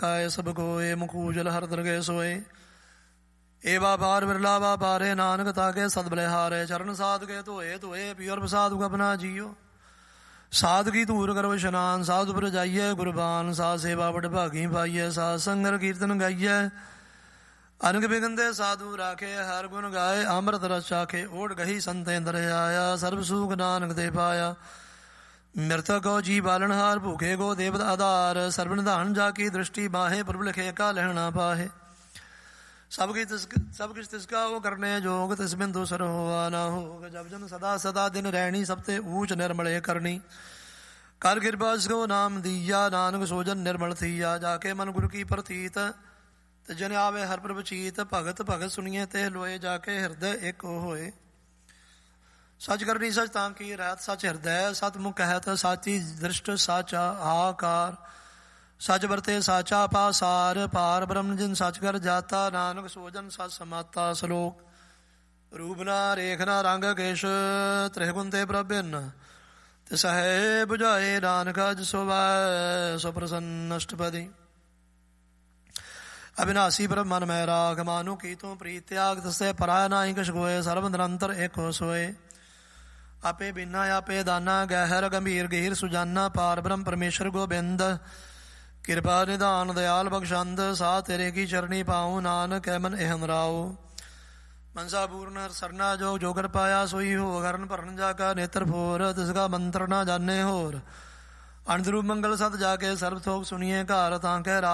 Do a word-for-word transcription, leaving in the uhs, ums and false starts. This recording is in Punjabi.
ਕਾਇ ਸਭ ਕੋਏ ਮੁਖੂ ਜਲ ਹਰ ਦਰਗੇ ਸੋਏ। ਏ ਵਾਪਾਰ ਬਿਰਲਾ ਵਾਪਾਰੇ ਨਾਨਕ ਤਾਕੇ ਸਦ ਬਲਿਹਾਰੇ। ਚਰਨ ਸਾਧ ਕੇ ਧੋਏ ਧੋਏ ਪਿਓਰ ਸਾਧੂ ਆਪਣਾ ਜੀਓ। ਸਾਧ ਕੀ ਧੂਰ ਕਰੋ ਇਸ਼ਨਾਨ ਸਾਧੂ ਪਰ ਜਾਈਏ ਗੁਰਬਾਨ। ਸਾਧ ਸੇਵਾ ਵਡ ਭਾਗੀ ਪਾਈਏ ਸਾਧ ਸੰਗਰ ਕੀਰਤਨ ਗਾਈਏ। ਅਨਗ ਬਿਗੰਦੇ ਸਾਧੂ ਰਾਖੇ ਹਰ ਗੁਣ ਗਾਏ। ਅੰਮ੍ਰਿਤ ਰਸ ਚਾਖੇ ਓੜ ਗਹੀ ਸੰਤੇ ਦਰ ਆਇਆ। ਸਰਬ ਸੂਖ ਨਾਨਕ ਤੇ ਪਾਇਆ। ਮ੍ਰਿਤਕ ਕੋ ਜੀ ਬਾਲਣਹਾਰ ਭੂਖੇ ਗੋ ਦੇਵਤ ਆਧਾਰ। ਸਰਬ ਨਿਧਾਨ ਜਾ ਕੀ ਦ੍ਰਿਸ਼ਟੀ ਬਾਹੇ ਪ੍ਰਭ ਲਿਖੇ ਕਾ ਲਹਿਣਾ ਪਾਹੇ। ਸਭ ਕੀ ਤਿਸ ਸਭ ਕਿਛ ਤਿਸਕਾ ਉਹ ਕਰਨੇ ਜੋਗ ਤਿਸ ਬਿਨ ਦੂਸਰ ਹੋਆ ਨਾ ਹੋਗ। ਜਬ ਜਨ ਸਦਾ ਸਦਾ ਦਿਨ ਰਹਿਣੀ ਸਭ ਤੇ ਊਚ ਨਿਰਮਲੇ ਕਰਨੀ। ਕਰ ਕਿਰਪਾ ਜਿਸਕੋ ਨਾਮ ਦੀਆ ਨਾਨਕ ਸੋਜਨ ਨਿਰਮਲ ਥੀਆ। ਜਾ ਕੇ ਮਨ ਗੁਰ ਕੀ ਪ੍ਰਤੀਤ ਤੇ ਜਨ ਆਵੇ ਹਰ ਪ੍ਰਭ ਚੀਤ। ਭਗਤ ਭਗਤ ਸੁਣੀਏ ਤੇ ਲੋਏ ਜਾ ਕੇ ਹਿਰਦੈ ਇੱਕ ਹੋਏ। ਸੱਚ ਕਰਨੀ ਸੱਚ ਤਾਂ ਕੀ ਰਹਿਤ ਸੱਚ ਹਿਰਦੈ। ਸਤ ਮੁਖ ਕਹਿਤ ਸਾਚੀ ਦ੍ਰਿਸ਼ਟ ਸਾਚਾ ਆਕਾਰ। ਸੱਚ ਵਰਤੇ ਸਾਚਾ ਪਾਸਾਰ ਪਾਰ ਬ੍ਰਹਮ ਜਿਨ ਸੱਚ ਕਰ ਜਾਤਾ। ਨਾਨਕ ਸੋਜਨ ਸੱਚ ਸਮਾਤਾ। ਸਲੋਕ ਰੂਪ ਨਾ ਰੇਖ ਨਾ ਰੰਗ ਕੇਸ਼ ਤ੍ਰਿਹ ਗੁਣ ਤੇ ਪ੍ਰਭਿਨ। ਤਿਸ ਹੈ ਬੁਝਾਏ ਨਾਨਕਾ ਜਿਸੋ ਵੈ ਸੋ ਪ੍ਰਸੰਨ ਅਸ਼ਟਪਦੀ। ਅਬਿਨਾਸੀ ਪ੍ਰਭ ਮਨ ਮੈਂ ਰਾਗ ਮਾਨੂ ਕੀ ਤੂੰ ਪ੍ਰੀਤ ਤਿਆਗ। ਤਸੇ ਪਰਾਇ ਨਾਹੀ ਕਛ ਕੋਇ ਸਰਬ ਨਿਰੰਤਰ ਏਕ ਹੋ ਸੋਏ। ਆਪੇ ਬਿਨਾ ਆਪੇ ਦਾਨਾ ਗਹਿਰ ਗੰਭੀਰ ਗਹੀਰ ਸੁਜਾਨਾ। ਪਾਰ ਬ੍ਰਹਮ ਪਰਮੇਸ਼ਰ ਗੋਬਿੰਦ ਕਿਰਪਾ ਨਿਧਾਨ ਦਿਆਲ ਬਖਸ਼ੰਦ। ਸਾਹ ਤੇਰੇ ਕੀ ਚਰਣੀ ਪਾਉ ਨਾਨਕ ਹੈ ਮਨ ਇਹਮ ਰਾਉ। ਮਨਸਾ ਪੂਰਨ ਹਰ ਸਰਨਾ ਜੋ ਜੋ ਕਰ ਪਾਇਆ ਸੋਈ ਹੋ। ਕਰਨ ਭਰਨ ਜਾ ਕਾ ਨੇਤਰ ਫੋਰ ਤਿਸ ਕਾ ਮੰਤਰ ਨਾ ਜਾਣੇ ਹੋਰ। ਅਣਦਰੂ ਮੰਗਲ ਸਤ ਜਾ ਕੇ ਸਰਬ ਥੋਕ ਸੁਣੀਏ ਘਰ ਤਾਂ ਕਹਿ